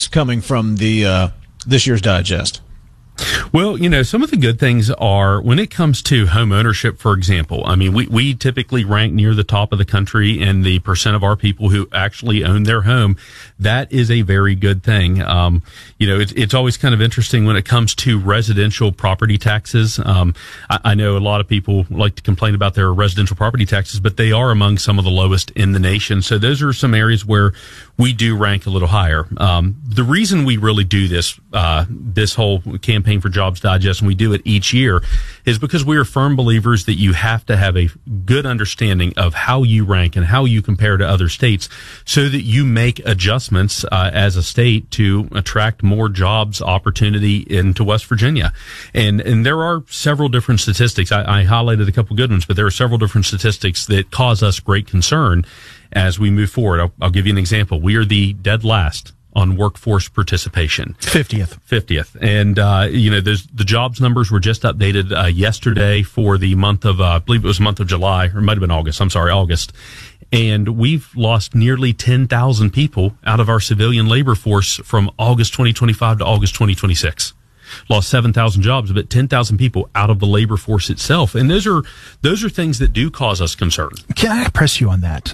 coming from the this year's digest? Well, some of the good things are when it comes to home ownership, for example. I mean, we typically rank near the top of the country in the percent of our people who actually own their home. That is a very good thing. It's always kind of interesting when it comes to residential property taxes. I know a lot of people like to complain about their residential property taxes, but they are among some of the lowest in the nation. So those are some areas where we do rank a little higher. The reason we really do this whole campaign for Jobs Digest, and we do it each year, is because we are firm believers that you have to have a good understanding of how you rank and how you compare to other states so that you make adjustments as a state to attract more jobs opportunity into West Virginia. And there are several different statistics. I highlighted a couple good ones, but there are several different statistics that cause us great concern as we move forward. I'll give you an example. We are the dead last on workforce participation. 50th. And, the jobs numbers were just updated yesterday for the month of, I believe it was the month of July, or it might have been August. I'm sorry, August. And we've lost nearly 10,000 people out of our civilian labor force from August 2025 to August 2026. Lost 7,000 jobs, but 10,000 people out of the labor force itself. And those are things that do cause us concern. Can I press you on that?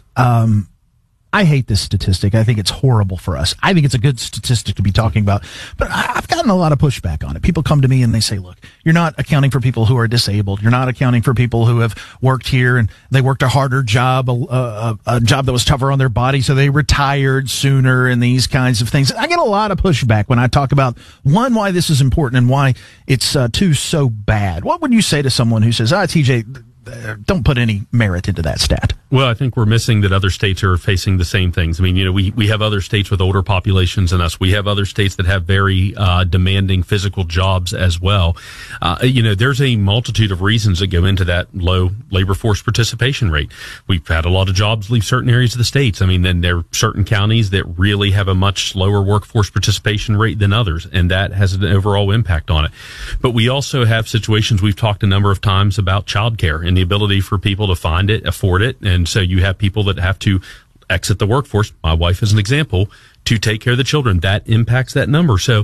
I hate this statistic. I think it's horrible for us. I think it's a good statistic to be talking about, but I've gotten a lot of pushback on it. People come to me and they say, look, you're not accounting for people who are disabled. You're not accounting for people who have worked here and they worked a harder job, a job that was tougher on their body, so they retired sooner and these kinds of things. I get a lot of pushback when I talk about, one, why this is important and why it's so bad. What would you say to someone who says, TJ, don't put any merit into that stat? Well, I think we're missing that other states are facing the same things. I mean, we have other states with older populations than us. We have other states that have very demanding physical jobs as well. There's a multitude of reasons that go into that low labor force participation rate. We've had a lot of jobs leave certain areas of the states. I mean, then there are certain counties that really have a much lower workforce participation rate than others, and that has an overall impact on it. But we also have situations, we've talked a number of times about childcare and the ability for people to find it, afford it. And so you have people that have to exit the workforce. My wife is an example, to take care of the children. That impacts that number. So,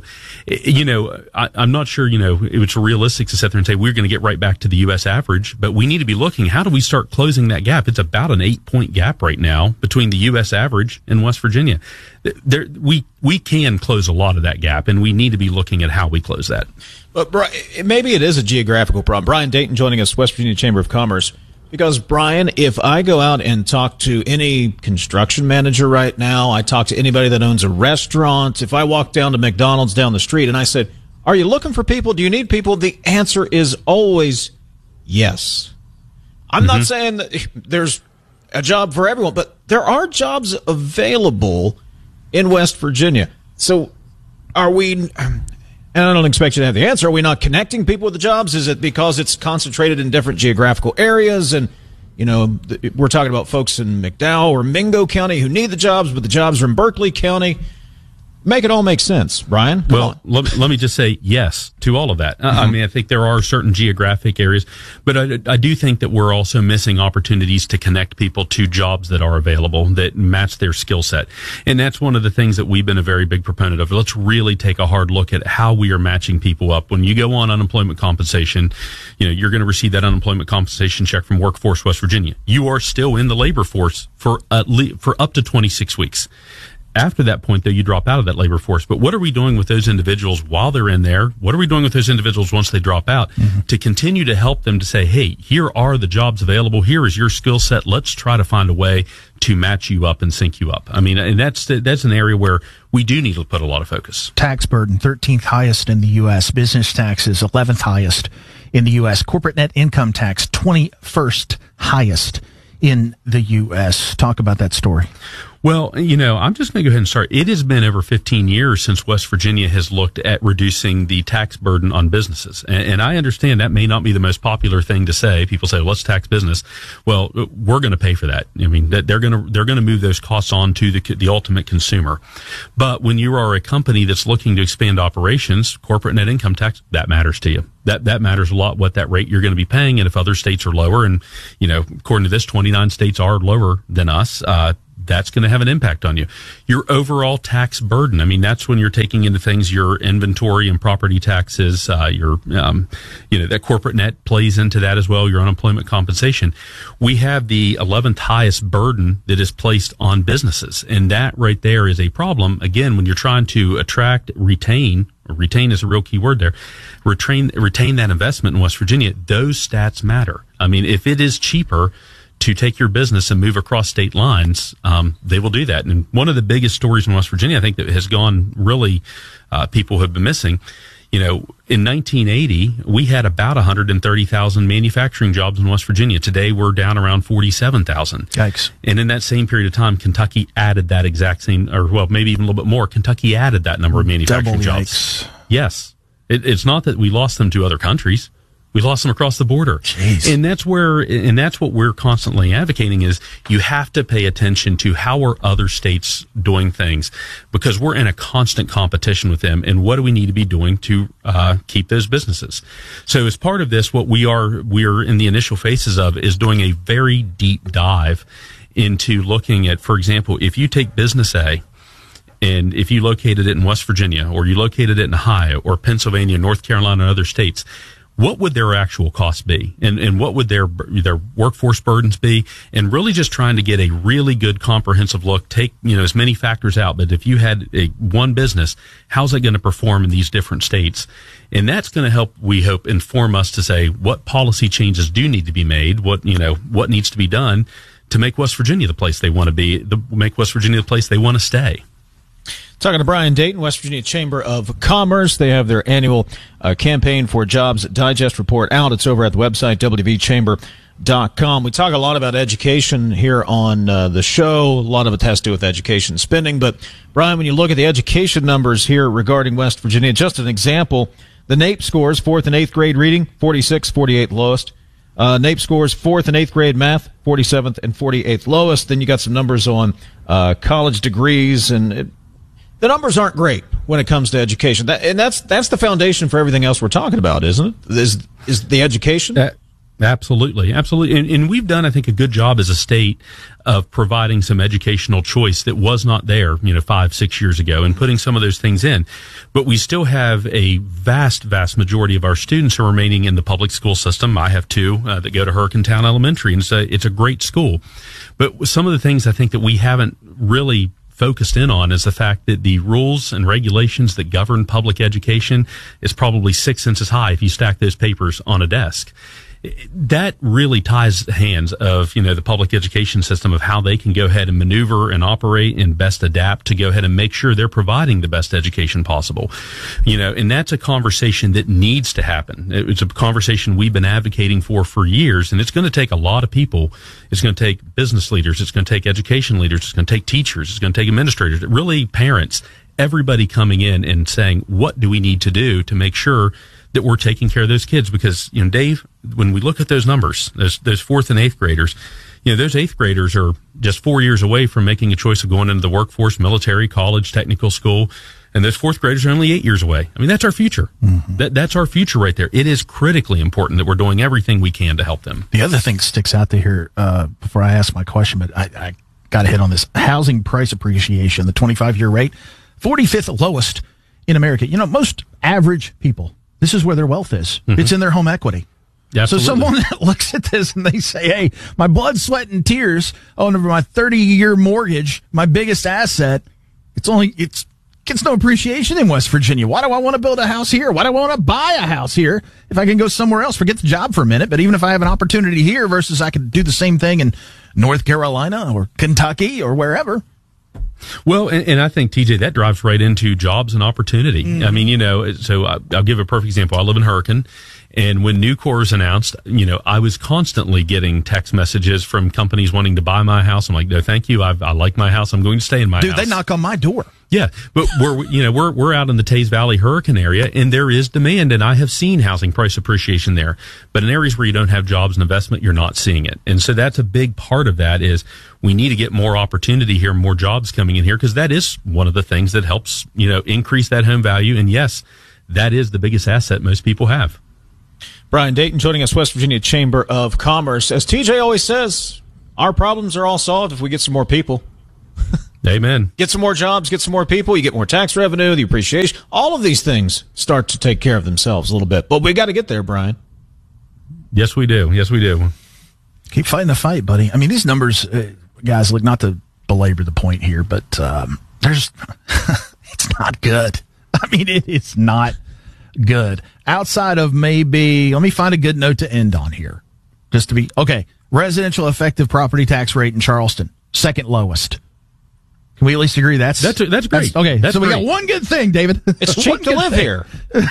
I'm not sure, it's realistic to sit there and say we're going to get right back to the U.S. average, but we need to be looking, how do we start closing that gap? It's about an 8-point gap right now between the U.S. average and West Virginia. We can close a lot of that gap, and we need to be looking at how we close that. But maybe it is a geographical problem. Brian Dayton joining us, West Virginia Chamber of Commerce. Because, Brian, if I go out and talk to any construction manager right now, I talk to anybody that owns a restaurant, if I walk down to McDonald's down the street and I said, are you looking for people? Do you need people? The answer is always yes. I'm not saying that there's a job for everyone, but there are jobs available in West Virginia. So are we... And I don't expect you to have the answer. Are we not connecting people with the jobs? Is it because it's concentrated in different geographical areas? And, we're talking about folks in McDowell or Mingo County who need the jobs, but the jobs are in Berkeley County. Make it all make sense, Brian. Well, let me just say yes to all of that. I mean, I think there are certain geographic areas, but I do think that we're also missing opportunities to connect people to jobs that are available that match their skill set. And that's one of the things that we've been a very big proponent of. Let's really take a hard look at how we are matching people up. When you go on unemployment compensation, you're going to receive that unemployment compensation check from Workforce West Virginia. You are still in the labor force for up to 26 weeks. After that point, though, you drop out of that labor force. But what are we doing with those individuals while they're in there? What are we doing with those individuals once they drop out to continue to help them to say, hey, here are the jobs available. Here is your skill set. Let's try to find a way to match you up and sync you up. I mean, and that's an area where we do need to put a lot of focus. Tax burden, 13th highest in the U.S. Business taxes, 11th highest in the U.S. Corporate net income tax, 21st highest in the U.S. Talk about that story. Well, I'm just going to go ahead and start. It has been over 15 years since West Virginia has looked at reducing the tax burden on businesses. And I understand that may not be the most popular thing to say. People say, let's tax business. Well, we're going to pay for that. I mean, they're going to move those costs on to the ultimate consumer. But when you are a company that's looking to expand operations, corporate net income tax, that matters to you. That matters a lot, what that rate you're going to be paying. And if other states are lower, and, according to this, 29 states are lower than us, that's going to have an impact on you. Your overall tax burden. I mean, that's when you're taking into things your inventory and property taxes, that corporate net plays into that as well, your unemployment compensation. We have the 11th highest burden that is placed on businesses. And that right there is a problem. Again, when you're trying to attract, retain is a real key word there, retain that investment in West Virginia, those stats matter. I mean, if it is cheaper to take your business and move across state lines, they will do that. And one of the biggest stories in West Virginia, I think, that has gone really, people have been missing. In 1980, we had about 130,000 manufacturing jobs in West Virginia. Today, we're down around 47,000. Yikes. And in that same period of time, Kentucky added that exact same, or well, maybe even a little bit more. Kentucky added that number of manufacturing jobs. Yikes. Yes. It's not that we lost them to other countries. We lost them across the border. Jeez. And that's what we're constantly advocating is you have to pay attention to how are other states doing things, because we're in a constant competition with them. And what do we need to be doing to keep those businesses? So as part of this, what we're in the initial phases of is doing a very deep dive into looking at, for example, if you take business A, and if you located it in West Virginia, or you located it in Ohio or Pennsylvania, North Carolina, and other states, what would their actual costs be? And what would their workforce burdens be? And really just trying to get a really good comprehensive look, take, as many factors out. But if you had one business, how's it going to perform in these different states? And that's going to help, we hope, inform us to say what policy changes do need to be made, what needs to be done to make West Virginia the place they want to be, make West Virginia the place they want to stay. Talking to Brian Dayton, West Virginia Chamber of Commerce. They have their annual campaign for jobs digest report out. It's over at the website, wvchamber.com. We talk a lot about education here on the show. A lot of it has to do with education spending. But, Brian, when you look at the education numbers here regarding West Virginia, just an example, the NAEP scores, 4th and 8th grade reading, 46, 48 lowest. NAEP scores 4th and 8th grade math, 47th and 48th lowest. Then you got some numbers on college degrees, and the numbers aren't great when it comes to education. That's the foundation for everything else we're talking about, isn't it? Is the education? Absolutely. And we've done, I think, a good job as a state of providing some educational choice that was not there, 5-6 years ago, and putting some of those things in. But we still have a vast majority of our students are remaining in the public school system. I have two that go to Hurricantown Elementary, and it's a great school. But some of the things I think that we haven't really focused in on is the fact that the rules and regulations that govern public education is probably 6 inches high if you stack those papers on a desk. That really ties the hands of, the public education system of how they can go ahead and maneuver and operate and best adapt to go ahead and make sure they're providing the best education possible. And that's a conversation that needs to happen. It's a conversation we've been advocating for years, and it's going to take a lot of people. It's going to take business leaders. It's going to take education leaders. It's going to take teachers. It's going to take administrators, really parents, everybody coming in and saying, what do we need to do to make sure that we're taking care of those kids? Because, Dave, when we look at those numbers, those 4th and 8th graders, those 8th graders are just 4 years away from making a choice of going into the workforce, military, college, technical school. And those 4th graders are only 8 years away. I mean, that's our future. Mm-hmm. That's our future right there. It is critically important that we're doing everything we can to help them. The other thing that sticks out to here, before I ask my question, but I got to hit on this. Housing price appreciation, the 25-year rate, 45th lowest in America. Most average people, this is where their wealth is. Mm-hmm. It's in their home equity. Absolutely. So someone that looks at this and they say, hey, my blood, sweat, and tears over my 30-year mortgage, my biggest asset, it gets no appreciation in West Virginia. Why do I want to build a house here? Why do I want to buy a house here if I can go somewhere else? Forget the job for a minute, but even if I have an opportunity here versus I could do the same thing in North Carolina or Kentucky or wherever. Well, and I think, TJ, that drives right into jobs and opportunity. Mm-hmm. I mean, so I'll give a perfect example. I live in Hurricane, and when Nucor's announced, I was constantly getting text messages from companies wanting to buy my house. I'm like, no, thank you. I like my house. I'm going to stay in my house. Dude, they knock on my door. Yeah, but we're out in the Taze Valley Hurricane area, and there is demand, and I have seen housing price appreciation there. But in areas where you don't have jobs and investment, you're not seeing it. And so that's a big part of that is we need to get more opportunity here, more jobs coming in here, because that is one of the things that helps, increase that home value. And yes, that is the biggest asset most people have. Brian Dayton joining us, West Virginia Chamber of Commerce. As TJ always says, our problems are all solved if we get some more people. Amen. Get some more jobs, get some more people, you get more tax revenue, the appreciation. All of these things start to take care of themselves a little bit. But we got to get there, Brian. Yes, we do. Yes, we do. Keep fighting the fight, buddy. I mean, these numbers, guys, look, not to belabor the point here, but there's it's not good. I mean, it is not good. Outside of maybe, let me find a good note to end on here. Just to be, okay, residential effective property tax rate in Charleston, second lowest. Can we at least agree that's great? Okay, that's so we great. got one good thing, David. It's cheap to live here.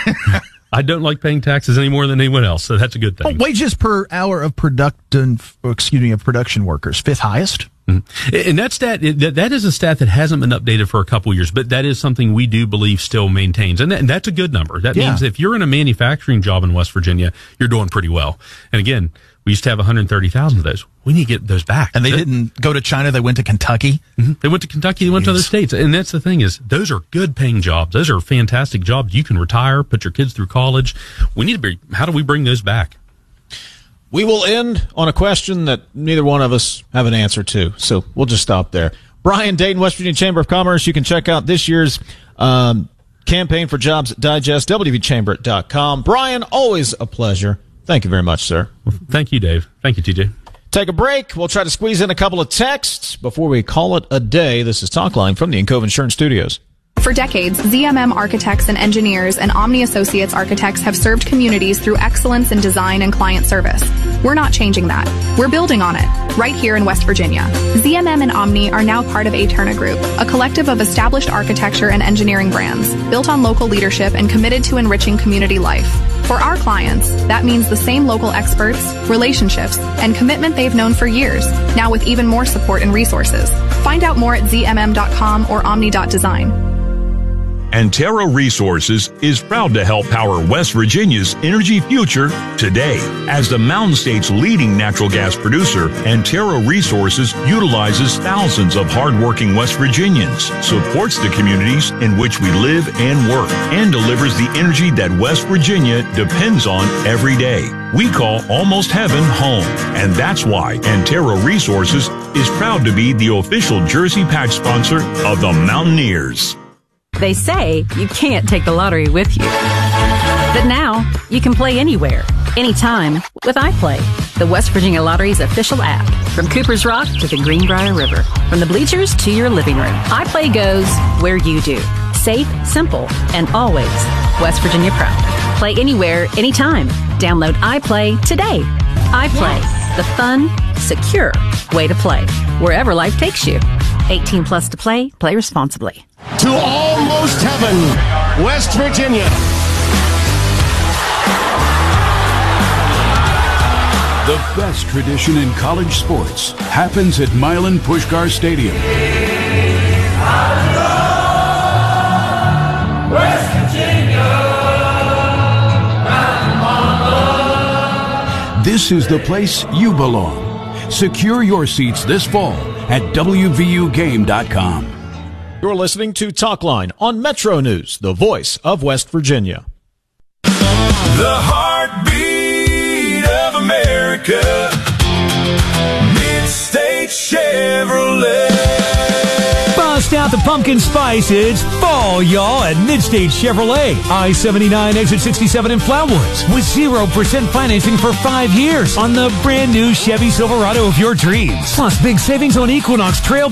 I don't like paying taxes any more than anyone else, so that's a good thing. Wages per hour of production workers, fifth highest. Mm-hmm. And that is a stat that hasn't been updated for a couple of years, but that is something we do believe still maintains. And that's a good number. That means if you're in a manufacturing job in West Virginia, you're doing pretty well. And again, we used to have 130,000 of those. We need to get those back. And they didn't go to China. They went to Kentucky. Mm-hmm. They went to Kentucky. They went to other states. And that's the thing is, those are good paying jobs. Those are fantastic jobs. You can retire, put your kids through college. How do we bring those back? We will end on a question that neither one of us have an answer to. So we'll just stop there. Brian Dayton, West Virginia Chamber of Commerce. You can check out this year's campaign for Jobs Digest, wvchamber.com. Brian, always a pleasure. Thank you very much, sir. Well, thank you, Dave. Thank you, TJ. Take a break. We'll try to squeeze in a couple of texts before we call it a day. This is Talkline from the Encove Insurance Studios. For decades, ZMM Architects and Engineers and Omni Associates Architects have served communities through excellence in design and client service. We're not changing that. We're building on it, right here in West Virginia. ZMM and Omni are now part of Aeterna Group, a collective of established architecture and engineering brands, built on local leadership and committed to enriching community life. For our clients, that means the same local experts, relationships, and commitment they've known for years, now with even more support and resources. Find out more at zmm.com or omni.design. Antero Resources is proud to help power West Virginia's energy future today. As the Mountain State's leading natural gas producer, Antero Resources utilizes thousands of hardworking West Virginians, supports the communities in which we live and work, and delivers the energy that West Virginia depends on every day. We call Almost Heaven home, and that's why Antero Resources is proud to be the official jersey patch sponsor of the Mountaineers. They say you can't take the lottery with you. But now, you can play anywhere, anytime, with iPlay, the West Virginia Lottery's official app. From Cooper's Rock to the Greenbrier River, from the bleachers to your living room, iPlay goes where you do. Safe, simple, and always West Virginia proud. Play anywhere, anytime. Download iPlay today. iPlay, the fun, secure way to play, wherever life takes you. 18 plus to play. Play responsibly. To Almost Heaven, West Virginia. The best tradition in college sports happens at Milan Puskar Stadium. West Virginia. This is the place you belong. Secure your seats this fall at WVUGame.com. You're listening to Talkline on Metro News, the voice of West Virginia. The heartbeat of America. Mid-State Chevrolet. Bust out the pumpkin spice. It's fall, y'all, at Mid-State Chevrolet. I-79 exit 67 in Flatwoods with 0% financing for 5 years on the brand new Chevy Silverado of your dreams. Plus big savings on Equinox Trail